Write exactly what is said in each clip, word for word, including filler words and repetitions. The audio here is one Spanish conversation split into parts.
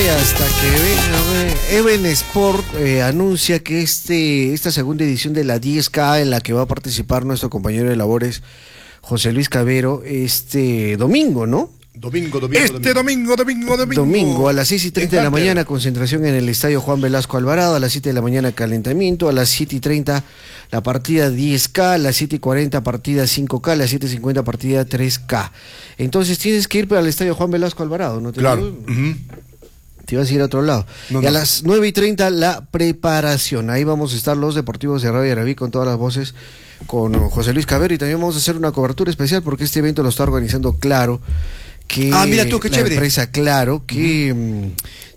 Ay, hasta que venga. Even Sport eh, anuncia que este esta segunda edición de la diez K en la que va a participar nuestro compañero de labores José Luis Cabero este domingo, ¿no? Domingo, domingo, Este domingo, domingo, domingo. Domingo a las seis y treinta de la mañana, concentración en el Estadio Juan Velasco Alvarado. A las siete de la mañana, calentamiento. A las siete y treinta, la partida diez K. A las siete y cuarenta, partida cinco K. A las siete y cincuenta, partida tres K. Entonces tienes que ir para el Estadio Juan Velasco Alvarado, ¿no? ¿Te Claro. Uh-huh. Te ibas a ir a otro lado. No, y no. a las nueve y treinta, la preparación. Ahí vamos a estar los deportivos de Radio Arabí con todas las voces, con José Luis Cabero. Y también vamos a hacer una cobertura especial porque este evento lo está organizando Claro. Que ah, mira tú, qué la chévere. empresa Claro, que uh-huh.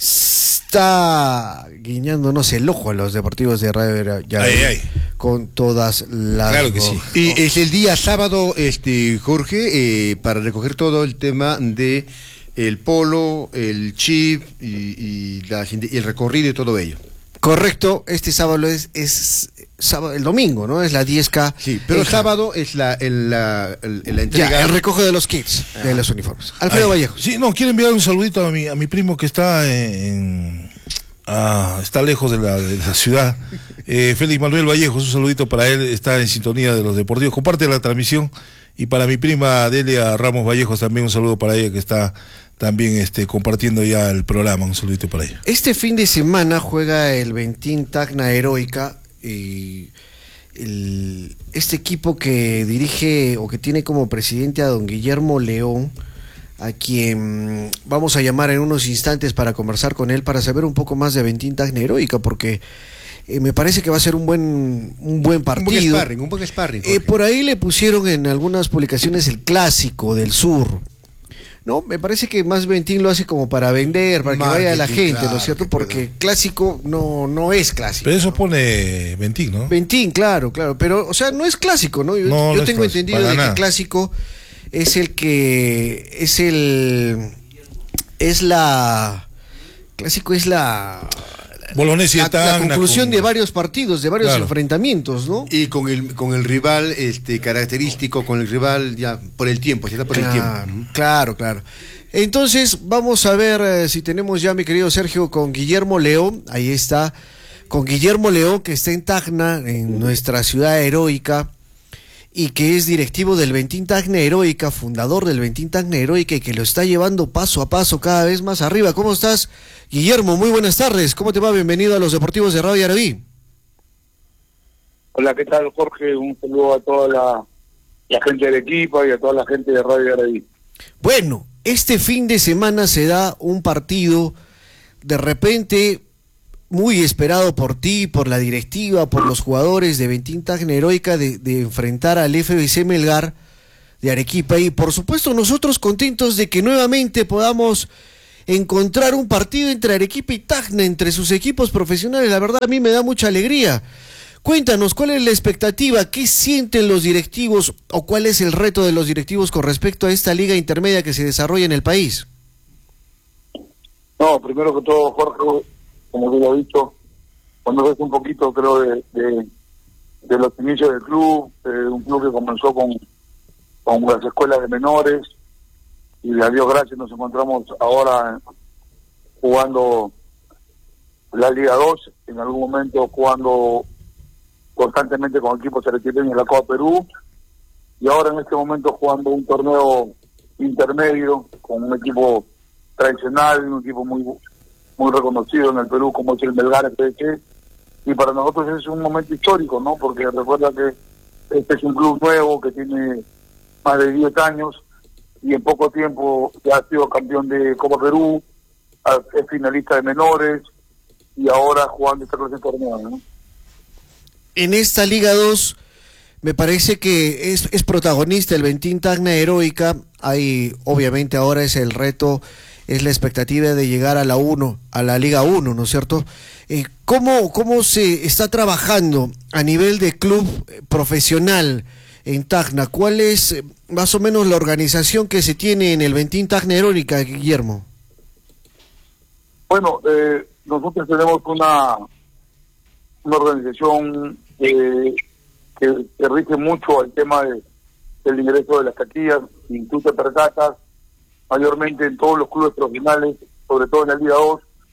está guiñándonos el ojo a los deportivos de Radio Arabí con todas las... Claro que sí. Y es el día sábado, este Jorge, eh, para recoger todo el tema de el polo, el chip y, y, la, y el recorrido y todo ello. Correcto, este sábado es, es sábado, el domingo, ¿no? Es la diez K. Sí, pero el sábado es la, el, la, el, la entrega. Ya, el recoge de los kits, ah. de los uniformes. Alfredo Ay, Vallejo. Sí, no, quiero enviar un saludito a mi, a mi primo que está en... Ah, está lejos de la, de la ciudad. Eh, Félix Manuel Vallejo, un saludito para él, está en sintonía de los deportivos. Comparte la transmisión. Y para mi prima Delia Ramos Vallejos también un saludo para ella que está también este, compartiendo ya el programa. Un saludito para ella. Este fin de semana juega el Ventín Tacna Heroica y el, este equipo que dirige o que tiene como presidente a don Guillermo León, a quien vamos a llamar en unos instantes para conversar con él, para saber un poco más de Ventín Tacna Heroica, porque eh, me parece que va a ser un buen un buen partido. Un buen sparring, un buen sparring. Eh, por ahí le pusieron en algunas publicaciones el clásico del sur. No, me parece que más Ventín lo hace como para vender, para que vaya la gente, claro, ¿no es cierto? Porque puedo. Clásico no no es clásico. Pero eso ¿no? pone Ventín, ¿no? Ventín, claro, claro. Pero, o sea, no es clásico, ¿no? Yo, no, yo no tengo clásico, entendido de nada. que clásico es el que es el es la clásico es la Bolognesi la, la conclusión con... de varios partidos, de varios claro. enfrentamientos, ¿no? Y con el con el rival este característico, con el rival ya por el tiempo, si está por claro, el tiempo. Claro, claro. Entonces, vamos a ver eh, si tenemos ya, mi querido Sergio, con Guillermo León. Ahí está, con Guillermo León, que está en Tacna, en nuestra ciudad heroica, y que es directivo del Ventín Tacna Heroica, fundador del Ventín Tacna Heroica, y que lo está llevando paso a paso cada vez más arriba. ¿Cómo estás, Guillermo? Muy buenas tardes. ¿Cómo te va? Bienvenido a los deportivos de Radio Arabí. Hola, ¿qué tal, Jorge? Un saludo a toda la, la gente del equipo y a toda la gente de Radio Arabí. Bueno, este fin de semana se da un partido de repente muy esperado por ti, por la directiva, por los jugadores de Ventín Tacna Heroica, de, de enfrentar al F B C Melgar de Arequipa, y por supuesto nosotros contentos de que nuevamente podamos encontrar un partido entre Arequipa y Tacna, entre sus equipos profesionales. La verdad, a mí me da mucha alegría. Cuéntanos, ¿cuál es la expectativa? ¿Qué sienten los directivos o cuál es el reto de los directivos con respecto a esta liga intermedia que se desarrolla en el país? No, primero que todo, Jorge, como tú lo has dicho, cuando ves un poquito, creo, de, de, de los inicios del club, eh, un club que comenzó con, con las escuelas de menores, y a Dios gracias nos encontramos ahora jugando la Liga dos, en algún momento jugando constantemente con equipos arequipeños en la Copa Perú, y ahora en este momento jugando un torneo intermedio con un equipo tradicional, un equipo muy muy reconocido en el Perú como es el Melgar F B C, y para nosotros es un momento histórico, ¿no? Porque recuerda que este es un club nuevo que tiene más de diez años y en poco tiempo ya ha sido campeón de Copa Perú, es finalista de menores y ahora jugando este clase de torneo, ¿no? En esta Liga dos me parece que es, es protagonista el Ventín Tacna Heroica. Hay, obviamente ahora es el reto, es la expectativa de llegar a la uno, a la Liga uno, ¿no es cierto? Eh, ¿cómo, ¿Cómo se está trabajando a nivel de club profesional en Tacna? ¿Cuál es eh, más o menos la organización que se tiene en el Ventín Tacna Heroica, Guillermo? Bueno, eh, nosotros tenemos una una organización eh, que, que rige mucho el tema de, del ingreso de las taquillas, y tú te percatas mayormente en todos los clubes profesionales, sobre todo en la Liga dos,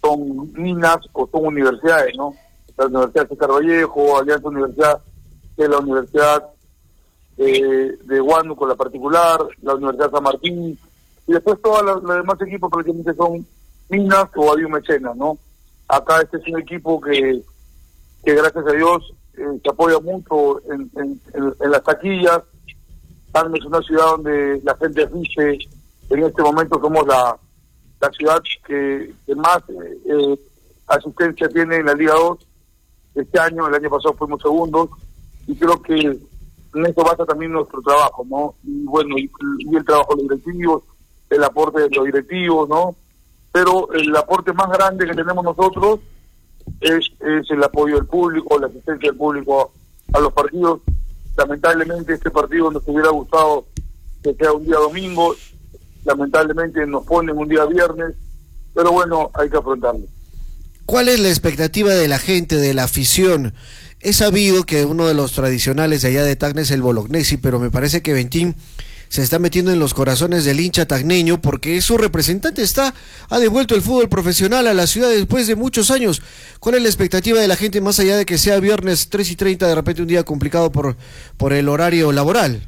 son minas o son universidades, ¿no? La Universidad César Vallejo, Alianza Universidad, que es la Universidad eh, de Huánuco, la particular, la Universidad San Martín, y después todos los, los demás equipos prácticamente son minas o Avión Mecenas, ¿no? Acá este es un equipo que, que gracias a Dios eh, se apoya mucho en, en, en, en las taquillas. Tacna es una ciudad donde la gente dice, en este momento somos la, la ciudad que, que más eh, asistencia tiene en la Liga dos. Este año, el año pasado fuimos segundos, y creo que en eso basa también nuestro trabajo, ¿no? Y bueno, y, y el trabajo de los directivos, el aporte de los directivos, ¿no? Pero el aporte más grande que tenemos nosotros es, es el apoyo del público, la asistencia del público a, a los partidos. Lamentablemente este partido nos hubiera gustado que sea un día domingo, lamentablemente nos ponen un día viernes, pero bueno, hay que afrontarlo. ¿Cuál es la expectativa de la gente, de la afición? He sabido que uno de los tradicionales de allá de Tacna es el Bolognesi, pero me parece que Ventín se está metiendo en los corazones del hincha tacneño porque su representante está ha devuelto el fútbol profesional a la ciudad después de muchos años. ¿Cuál es la expectativa de la gente más allá de que sea viernes tres y treinta, de repente un día complicado por, por el horario laboral?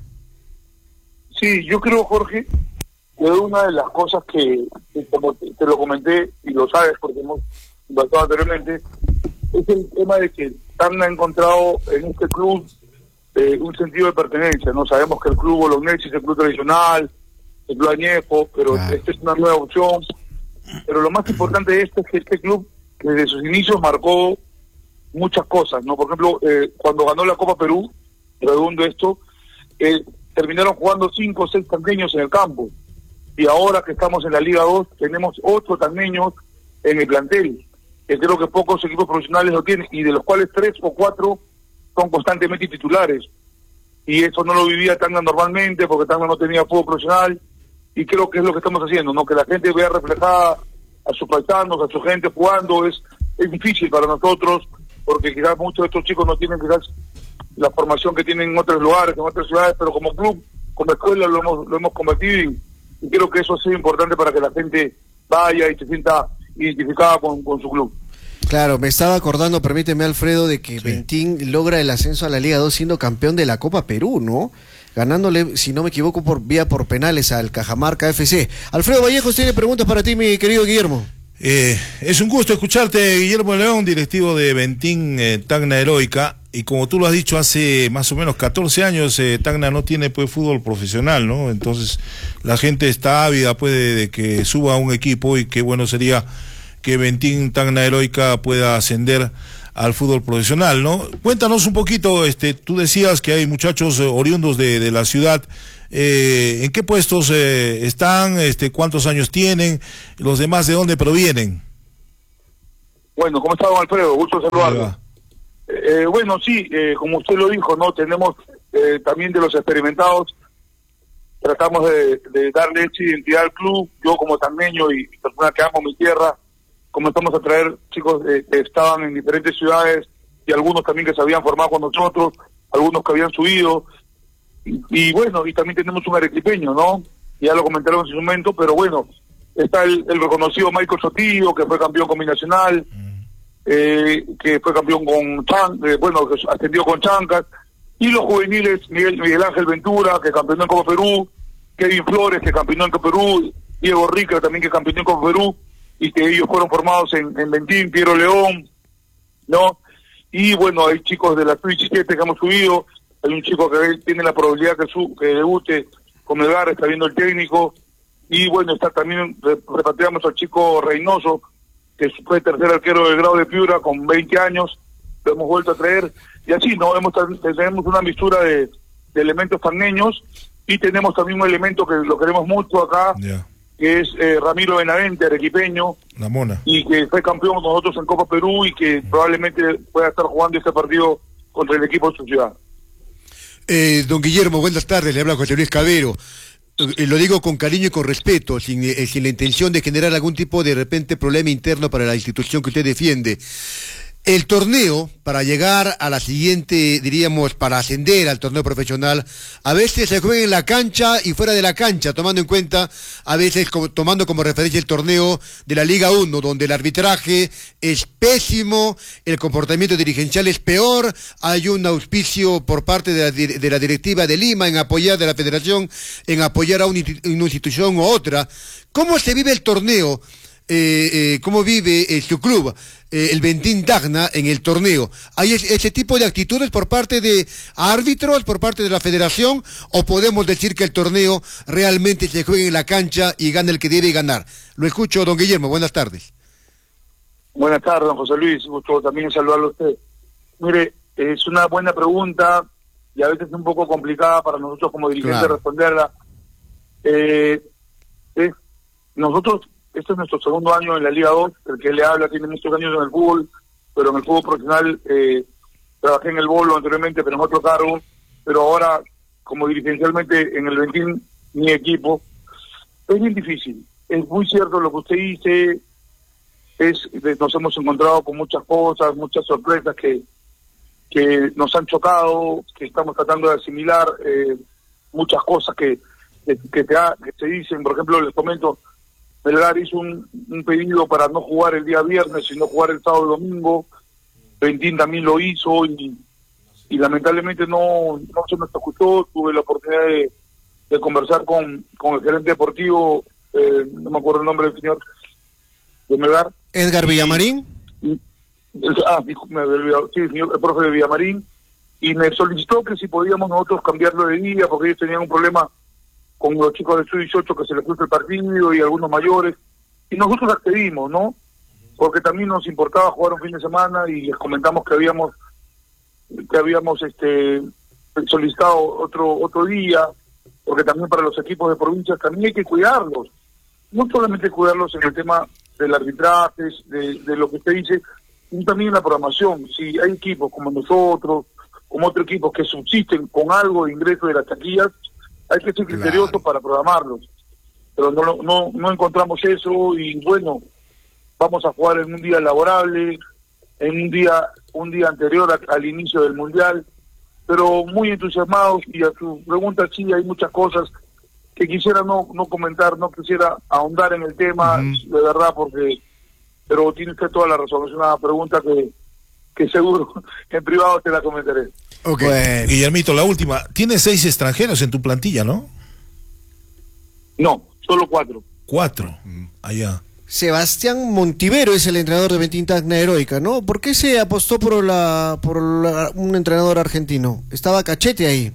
Sí, yo creo, Jorge, que una de las cosas que, que como te, te lo comenté, y lo sabes porque hemos conversado anteriormente, es el tema de que Tacna ha encontrado en este club eh, un sentido de pertenencia, ¿no? Sabemos que el club Bolognesi es el club tradicional, el club añejo, pero ah. esta es una nueva opción. Pero lo más importante de esto es que este club, que desde sus inicios marcó muchas cosas, ¿no? Por ejemplo, eh, cuando ganó la Copa Perú, redundo esto, eh, terminaron jugando cinco o seis tacneños en el campo. Y ahora que estamos en la Liga dos, tenemos ocho tacneños en el plantel, que creo que pocos equipos profesionales lo tienen, y de los cuales tres o cuatro son constantemente titulares. Y eso no lo vivía Tacna normalmente, porque Tacna no tenía fútbol profesional, y creo que es lo que estamos haciendo, ¿no? Que la gente vea reflejada a sus paisanos, a su gente jugando. Es, es difícil para nosotros, porque quizás muchos de estos chicos no tienen quizás la formación que tienen en otros lugares, en otras ciudades, pero como club, como escuela lo hemos, lo hemos convertido, y, y creo que eso ha sido importante para que la gente vaya y se sienta identificada con, con su club. Claro, me estaba acordando, permíteme, Alfredo, de que sí. Ventín logra el ascenso a la Liga dos siendo campeón de la Copa Perú, ¿no? Ganándole, si no me equivoco, por vía por penales al Cajamarca F C. Alfredo Vallejos tiene preguntas para ti, mi querido Guillermo. Eh, es un gusto escucharte, Guillermo León, directivo de Ventín eh, Tacna Heroica, y como tú lo has dicho, hace más o menos catorce años eh, Tacna no tiene pues fútbol profesional, ¿no? Entonces la gente está ávida pues de, de que suba un equipo, y qué bueno sería que Ventín Tacna Heroica pueda ascender al fútbol profesional, ¿no? Cuéntanos un poquito, este, tú decías que hay muchachos eh, oriundos de, de la ciudad. Eh, ¿en qué puestos eh, están? Este, ¿cuántos años tienen? ¿Los demás de dónde provienen? Bueno, ¿cómo está, don Alfredo? Gusto saludarlo. Eh, bueno, sí, eh, como usted lo dijo, ¿no? Tenemos eh, también de los experimentados, tratamos de, de darle esa identidad al club. Yo como tacneño y persona que amo mi tierra, comenzamos a traer chicos eh, que estaban en diferentes ciudades, y algunos también que se habían formado con nosotros, algunos que habían subido, y, y bueno, y también tenemos un arequipeño, ¿no? Ya lo comentaron en su momento, pero bueno, está el, el reconocido Michael Sotillo, que fue campeón con Binacional, eh, que fue campeón con Chan, eh, bueno, que ascendió con Chancas, y los juveniles, Miguel, Miguel Ángel Ventura, que campeonó en Copa Perú, Kevin Flores, que campeonó en Copa Perú, Diego Rica también, que campeonó en Copa Perú, y que ellos fueron formados en, en Ventín, Piero León, ¿no? Y bueno, hay chicos de la sub diecisiete que hemos subido, hay un chico que tiene la probabilidad que, su, que debute con Melgar, está viendo el técnico, y bueno, está también, repatriamos al chico Reynoso, que fue tercer arquero del grado de Piura con veinte años, lo hemos vuelto a traer, y así, ¿no? Hemos, tenemos una mixtura de, de elementos tacneños, y tenemos también un elemento que lo queremos mucho acá, yeah. que es eh, Ramiro Benavente, arequipeño, la mona, y que fue campeón con nosotros en Copa Perú, y que mm. probablemente pueda estar jugando este partido contra el equipo de su ciudad. Eh, don Guillermo, buenas tardes, le habla José Luis Cabero. Eh, lo digo con cariño y con respeto, sin, eh, sin la intención de generar algún tipo de, de repente problema interno para la institución que usted defiende. El torneo, para llegar a la siguiente, diríamos, para ascender al torneo profesional, a veces se juega en la cancha y fuera de la cancha, tomando en cuenta, a veces como, tomando como referencia el torneo de la Liga uno, donde el arbitraje es pésimo, el comportamiento dirigencial es peor, hay un auspicio por parte de la, de la directiva de Lima en apoyar, de la federación, en apoyar a una institución u otra. ¿Cómo se vive el torneo? Eh, eh, ¿Cómo vive eh, su club, eh, el Ventín Tacna, en el torneo? ¿Hay es, ese tipo de actitudes por parte de árbitros, por parte de la federación, o podemos decir que el torneo realmente se juega en la cancha y gana el que debe ganar? Lo escucho, don Guillermo, buenas tardes. Buenas tardes, don José Luis, gusto también saludarlo a usted. Mire, es una buena pregunta y a veces un poco complicada para nosotros como dirigentes claro. responderla. Eh, es, nosotros Este es nuestro segundo año en la Liga dos, el que le habla tiene muchos años en el fútbol, pero en el fútbol profesional eh, trabajé en el Bolo anteriormente, pero en otro cargo, pero ahora como dirigencialmente en el Ventín, mi equipo, es bien difícil. Es muy cierto lo que usted dice, es nos hemos encontrado con muchas cosas, muchas sorpresas que, que nos han chocado, que estamos tratando de asimilar, eh, muchas cosas que, que, que, te ha, que se dicen, por ejemplo, les comento, Melgar hizo un, un pedido para no jugar el día viernes, sino jugar el sábado y domingo. Ventín también lo hizo y, y lamentablemente no, no se nos escuchó. Tuve la oportunidad de, de conversar con, con el gerente deportivo, eh, no me acuerdo el nombre del señor de Melgar. Edgar Villamarín. Y, y, ah, me había olvidado, sí, el, señor, el profe de Villamarín. Y me solicitó que si podíamos nosotros cambiarlo de día, porque ellos tenían un problema con los chicos del sub dieciocho que se les puso el partido y algunos mayores, y nosotros accedimos, ¿no? Porque también nos importaba jugar un fin de semana y les comentamos que habíamos que habíamos este solicitado otro otro día, porque también para los equipos de provincias también hay que cuidarlos, no solamente cuidarlos en el tema del arbitraje, de, de lo que usted dice, sino también en la programación. Si hay equipos como nosotros, como otros equipos que subsisten con algo de ingreso de las taquillas, hay que ser criterioso claro. para programarlos, pero no, no no encontramos eso y bueno, vamos a jugar en un día laborable, en un día un día anterior a, al inicio del Mundial, pero muy entusiasmados. Y a su pregunta, sí, hay muchas cosas que quisiera no no comentar, no quisiera ahondar en el tema, uh-huh. de verdad, porque pero tiene usted toda la razón, es una pregunta que, que seguro en privado te la comentaré. Okay. Bueno. Guillermito, la última. Tienes seis extranjeros en tu plantilla, ¿no? No, solo cuatro. Cuatro, allá. Sebastián Montivero es el entrenador de Ventín Tacna Heroica, ¿no? ¿Por qué se apostó por la por la, un entrenador argentino? Estaba Cachete ahí.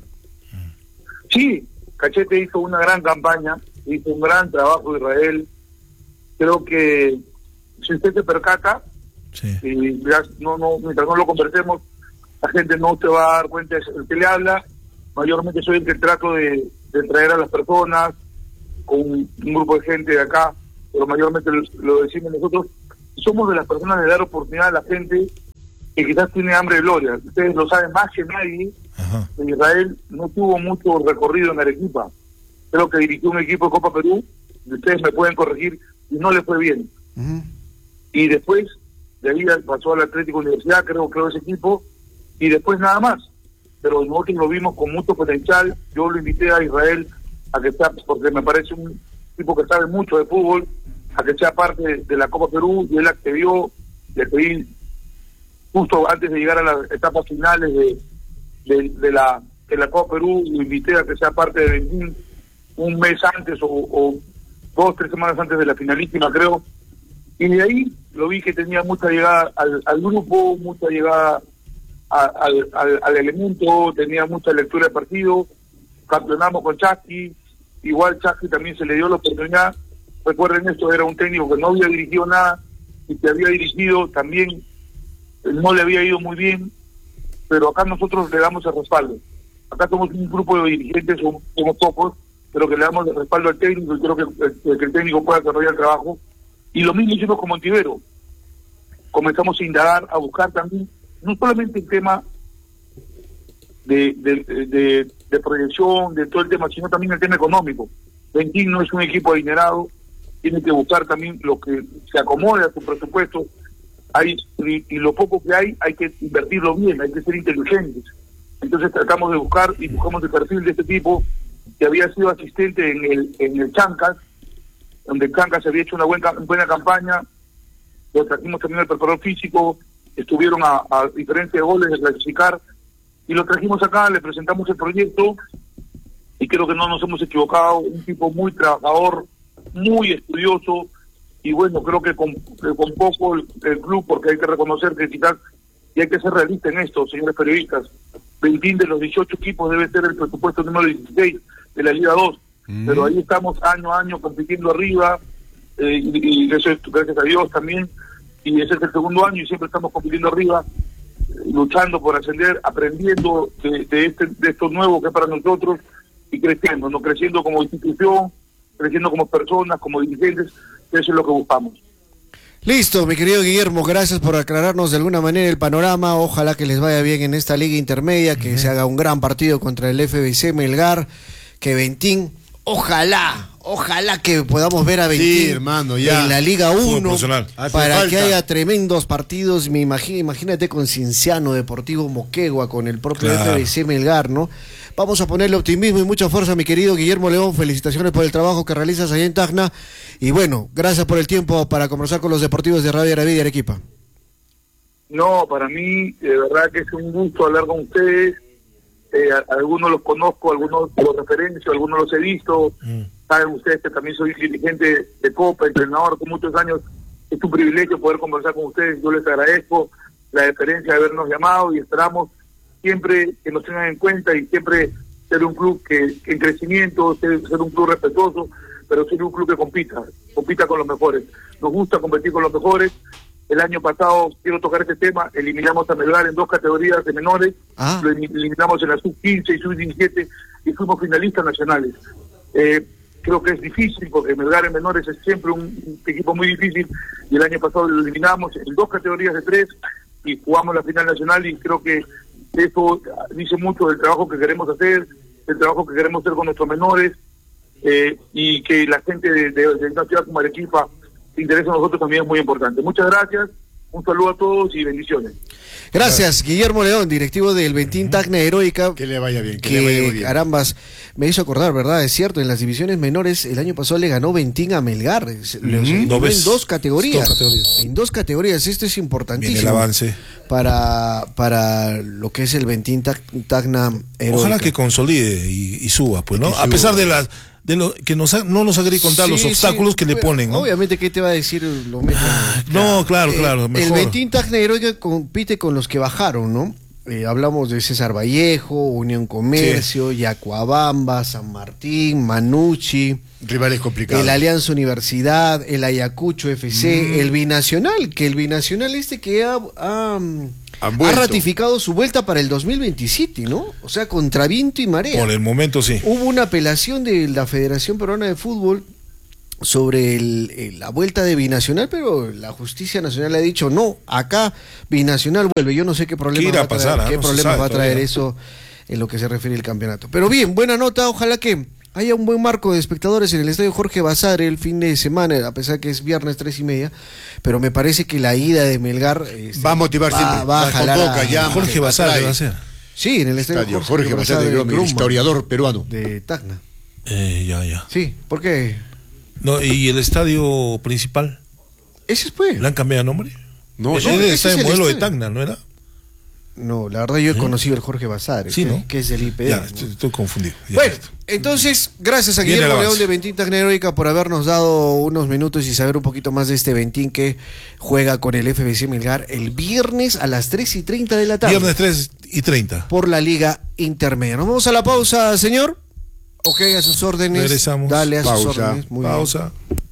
Sí, Cachete hizo una gran campaña, hizo un gran trabajo Israel. Creo que si usted se percata, sí. y ya no, no, mientras no lo conversemos, la gente no se va a dar cuenta, es el que le habla. Mayormente soy el que trato de, de traer a las personas con un, un grupo de gente de acá, pero mayormente lo, lo decimos nosotros. Somos de las personas de dar oportunidad a la gente que quizás tiene hambre de gloria. Ustedes lo saben más que nadie. Ajá. En Israel no tuvo mucho recorrido en Arequipa. Creo que dirigió un equipo de Copa Perú, y ustedes me pueden corregir, y no le fue bien. Uh-huh. Y después, de ahí pasó al Atlético Universidad, creo, creo ese equipo, y después nada más. Pero nosotros lo vimos con mucho potencial. Yo lo invité a Israel a que sea, porque me parece un tipo que sabe mucho de fútbol, a que sea parte de, de la Copa Perú, y él accedió. Le pedí justo antes de llegar a las etapas finales de, de, de la de la Copa Perú, lo invité a que sea parte de Ventín un mes antes o, o dos, tres semanas antes de la finalísima, creo. Y de ahí lo vi que tenía mucha llegada al, al grupo, mucha llegada Al, al, al elemento, tenía mucha lectura de partido. Campeonamos con Chasqui, igual Chasqui también se le dio la oportunidad. Recuerden, esto era un técnico que no había dirigido nada y que había dirigido también, no le había ido muy bien, pero acá nosotros le damos el respaldo. Acá somos un grupo de dirigentes, somos, somos pocos, pero que le damos el respaldo al técnico y creo que, que el técnico pueda desarrollar el trabajo. Y lo mismo hicimos con Montivero. Comenzamos a indagar, a buscar también no solamente el tema de, de, de, de proyección, de todo el tema, sino también el tema económico. Ventín no es un equipo adinerado, tiene que buscar también lo que se acomode a su presupuesto, hay y, y lo poco que hay hay que invertirlo bien, hay que ser inteligentes. Entonces tratamos de buscar y buscamos el perfil de este tipo que había sido asistente en el en el Chancas, donde el Chancas había hecho una buena buena campaña. Lo trajimos también al preparador físico, estuvieron a, a diferencia de goles de clasificar, y lo trajimos acá, le presentamos el proyecto, y creo que no nos hemos equivocado. Un tipo muy trabajador, muy estudioso, y bueno, creo que con, que con poco el, el club, porque hay que reconocer que quizás, y hay que ser realista en esto, señores periodistas, veintiún de los dieciocho equipos debe ser el presupuesto número dieciséis de la Liga dos, mm. pero ahí estamos año a año compitiendo arriba, eh, y, y eso es gracias a Dios también, y ese es el segundo año y siempre estamos compitiendo arriba, eh, luchando por ascender, aprendiendo de, de, este, de esto nuevo que es para nosotros, y creciendo, no creciendo como institución, creciendo como personas, como dirigentes. Eso es lo que buscamos. Listo, mi querido Guillermo, gracias por aclararnos de alguna manera el panorama. Ojalá que les vaya bien en esta liga intermedia, que uh-huh. se haga un gran partido contra el F B C Melgar, que Ventín, ojalá, ojalá que podamos ver a Ventín sí, hermano, ya. en la Liga uno, para falta. que haya tremendos partidos. Me imagino, imagínate con Cienciano, Deportivo Moquegua, con el propio claro. F B C Melgar, ¿no? Vamos a ponerle optimismo y mucha fuerza, mi querido Guillermo León. Felicitaciones por el trabajo que realizas allá en Tacna. Y bueno, gracias por el tiempo para conversar con los deportivos de Radio Araví de Arequipa. No, para mí, de verdad que es un gusto hablar con ustedes. Eh, a, algunos los conozco, algunos los referencio, algunos los he visto. Mm. Saben ustedes que también soy dirigente de Copa, entrenador con muchos años. Es un privilegio poder conversar con ustedes. Yo les agradezco la deferencia de habernos llamado y esperamos siempre que nos tengan en cuenta y siempre ser un club que, que en crecimiento, ser, ser un club respetuoso, pero ser un club que compita, compita con los mejores. Nos gusta competir con los mejores. El año pasado, quiero tocar este tema, eliminamos a Melgar en dos categorías de menores, ah. lo eliminamos en la sub quince y sub diecisiete y fuimos finalistas nacionales. Eh, creo que es difícil porque Melgar en menores es siempre un, un equipo muy difícil, y el año pasado lo eliminamos en dos categorías de tres y jugamos la final nacional, y creo que eso dice mucho del trabajo que queremos hacer, del trabajo que queremos hacer con nuestros menores, eh, y que la gente de, de, de una ciudad como Arequipa se interese en nosotros también es muy importante. Muchas gracias, un saludo a todos y bendiciones. Gracias, Guillermo León, directivo del Ventín Tacna Heroica. Que le vaya bien, que, que le vaya bien. Carambas, me hizo acordar, ¿verdad? Es cierto, en las divisiones menores el año pasado le ganó Ventín a Melgar. Mm-hmm. no en dos categorías, dos categorías. En dos categorías, esto es importantísimo. Bien el avance. Para, para lo que es el Ventín Tacna Heroica. Ojalá que consolide y, y suba, pues, ¿no? A pesar de las de lo que nos ha, no nos ha querido contar sí, los obstáculos sí, que le ponen, ¿no? Obviamente, ¿qué te va a decir lo mismo? Ah, no, claro, claro. Eh, el Ventín Tacna Heroica compite con los que bajaron, ¿no? Eh, hablamos de César Vallejo, Unión Comercio, sí. Yacuabamba, San Martín, Manucci. Rivales complicados. El Alianza Universidad, el Ayacucho F C, mm. el Binacional, que el Binacional este que ha, ha, ha ratificado su vuelta para el dos mil veintisiete, ¿no? O sea, contra viento y marea. Por el momento sí. Hubo una apelación de la Federación Peruana de Fútbol sobre el, el, la vuelta de Binacional, pero la Justicia Nacional ha dicho no, acá Binacional vuelve. Yo no sé qué problema va a traer, pasar, qué no problema va a traer todavía. Eso en lo que se refiere al campeonato. Pero bien, buena nota, ojalá que haya un buen marco de espectadores en el estadio Jorge Basadre el fin de semana, a pesar que es viernes tres y media, pero me parece que la ida de Melgar este, va a motivar va, siempre, va a jalar a, ya, Jorge Basadre va a ser. Sí, en el estadio, estadio Jorge, Jorge Basadre, el historiador peruano de Tacna. Eh, ya, ya. Sí, ¿por qué? No, ¿y el estadio principal? Ese fue. ¿Le han cambiado de nombre? No, ese no, es el estadio modelo de Tacna, ¿no era? No, la verdad yo he ¿Sí? conocido el Jorge Basadre, sí, que, ¿no? que es el I P D. Ya, ¿no? estoy, estoy confundido. Ya bueno, está. Entonces, gracias a Guillermo León de Ventín Tacna Heroica por habernos dado unos minutos y saber un poquito más de este Ventín que juega con el F B C Melgar el viernes a las tres y treinta de la tarde. Viernes tres y treinta. Por la Liga Intermedia. Nos vamos a la pausa, señor. Ok, a sus órdenes. Regresamos. Dale a pausa, sus órdenes. Muy pausa. bien.